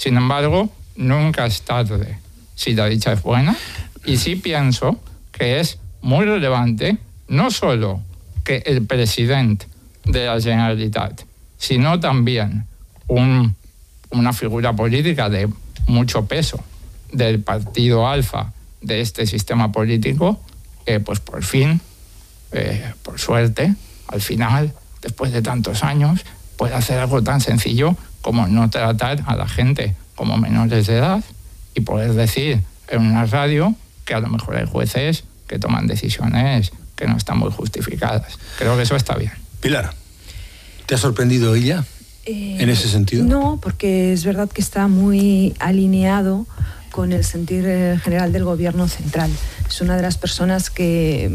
Sin embargo, nunca es tarde si la dicha es buena, y sí pienso que es muy relevante no solo que el presidente de la Generalitat, sino también una figura política de mucho peso del partido alfa de este sistema político, pues por fin, por suerte, al final, después de tantos años, puede hacer algo tan sencillo como no tratar a la gente como menores de edad y poder decir en una radio que a lo mejor hay jueces que toman decisiones que no están muy justificadas. Creo que eso está bien. Pilar, ¿te ha sorprendido ella en ese sentido? No, porque es verdad que está muy alineado con el sentir general del gobierno central. Es una de las personas que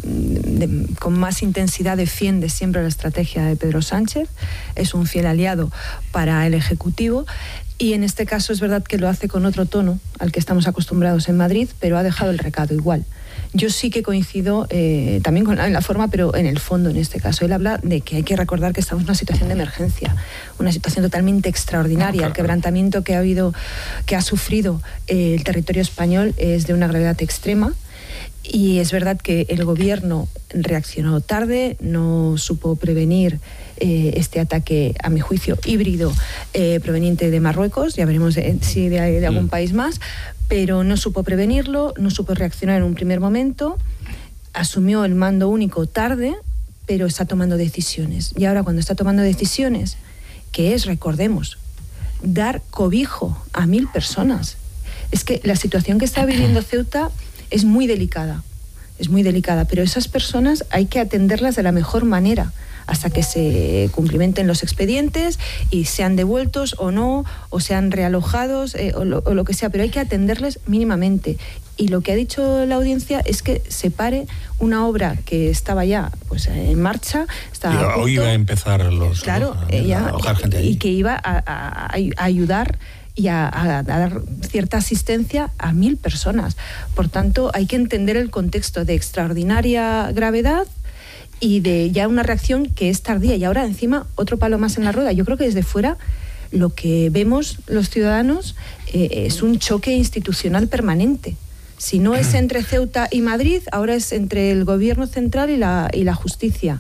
con más intensidad defiende siempre la estrategia de Pedro Sánchez, es un fiel aliado para el Ejecutivo, y en este caso es verdad que lo hace con otro tono al que estamos acostumbrados en Madrid, pero ha dejado el recado igual. Yo sí que coincido también en la forma, pero en el fondo en este caso. Él habla de que hay que recordar que estamos en una situación de emergencia, una situación totalmente extraordinaria. Claro. El quebrantamiento que ha sufrido el territorio español es de una gravedad extrema. Y es verdad que el gobierno reaccionó tarde, no supo prevenir este ataque, a mi juicio, híbrido proveniente de Marruecos, ya veremos si de algún país más, pero no supo prevenirlo, no supo reaccionar en un primer momento, asumió el mando único tarde, pero está tomando decisiones. Y ahora cuando está tomando decisiones, que es, recordemos, dar cobijo a 1.000 personas. Es que la situación que está viviendo Ceuta es muy delicada, pero esas personas hay que atenderlas de la mejor manera hasta que se cumplimenten los expedientes y sean devueltos o no, o sean realojados o lo que sea, pero hay que atenderles mínimamente. Y lo que ha dicho la audiencia es que se pare una obra que estaba ya pues en marcha. Hoy iba a empezar alojar gente ahí. Y que iba a ayudar y a dar cierta asistencia a 1.000 personas. Por tanto, hay que entender el contexto de extraordinaria gravedad y de ya una reacción que es tardía. Y ahora, encima, otro palo más en la rueda. Yo creo que desde fuera lo que vemos los ciudadanos es un choque institucional permanente. Si no es entre Ceuta y Madrid, ahora es entre el gobierno central y la justicia.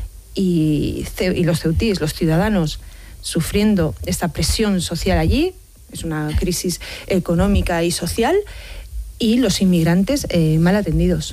Y los ceutíes, los ciudadanos, sufriendo esta presión social allí. Es una crisis económica y social, y los inmigrantes mal atendidos.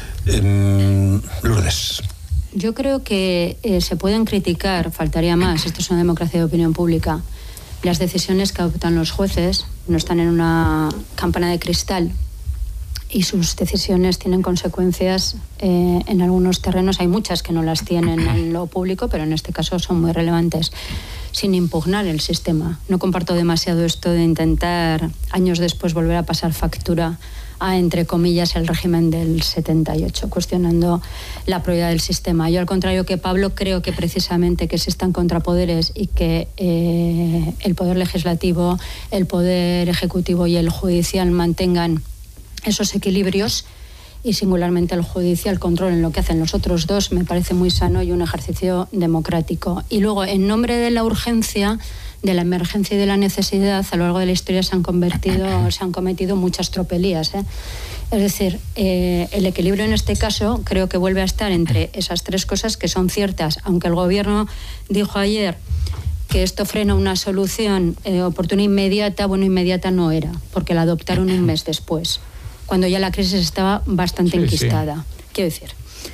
Lourdes. Yo creo que se pueden criticar, faltaría más, esto es una democracia de opinión pública, las decisiones que adoptan los jueces, no están en una campana de cristal y sus decisiones tienen consecuencias en algunos terrenos. Hay muchas que no las tienen en lo público, pero en este caso son muy relevantes, sin impugnar el sistema. No comparto demasiado esto de intentar años después volver a pasar factura a, entre comillas, el régimen del 78, cuestionando la probidad del sistema. Yo, al contrario que Pablo, creo que precisamente que existan contrapoderes y que el poder legislativo, el poder ejecutivo y el judicial mantengan esos equilibrios, y singularmente el judicial controlen lo que hacen los otros dos, me parece muy sano y un ejercicio democrático. Y luego, en nombre de la urgencia, de la emergencia y de la necesidad, a lo largo de la historia se han cometido muchas tropelías. Es decir, el equilibrio en este caso creo que vuelve a estar entre esas tres cosas que son ciertas, aunque el gobierno dijo ayer que esto frena una solución oportuna inmediata. Bueno, inmediata no era, porque la adoptaron un mes después, cuando ya la crisis estaba bastante enquistada. Sí. Quiero decir,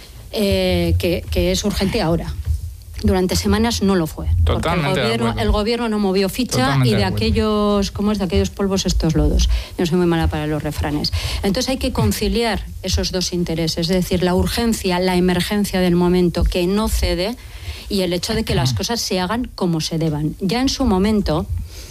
que es urgente ahora. Durante semanas no lo fue. Totalmente. Porque el gobierno no movió ficha. Totalmente. Y de aquellos, ¿cómo es? De aquellos polvos estos lodos. Yo soy muy mala para los refranes. Entonces hay que conciliar esos dos intereses, es decir, la urgencia, la emergencia del momento que no cede, y el hecho de que las cosas se hagan como se deban. Ya en su momento,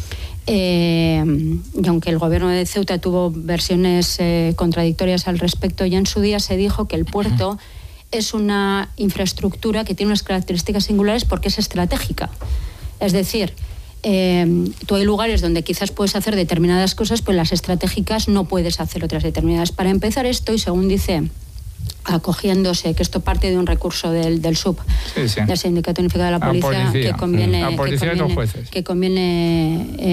y aunque el gobierno de Ceuta tuvo versiones contradictorias al respecto, ya en su día se dijo que el puerto es una infraestructura que tiene unas características singulares porque es estratégica. Es decir, tú hay lugares donde quizás puedes hacer determinadas cosas, pero las estratégicas no puedes hacer otras determinadas. Para empezar esto, y según dice, acogiéndose, que esto parte de un recurso del SUP, del Sindicato Unificado de la Policía, que conviene